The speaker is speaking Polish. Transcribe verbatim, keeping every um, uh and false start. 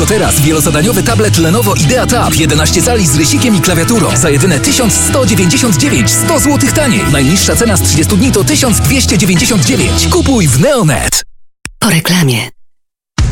Tylko teraz wielozadaniowy tablet Lenovo IdeaTab jedenaście cali z rysikiem i klawiaturą za jedyne tysiąc sto dziewięćdziesiąt dziewięć, sto złotych taniej. Najniższa cena z trzydziestu dni to tysiąc dwieście dziewięćdziesiąt dziewięć. Kupuj w Neonet. Po reklamie.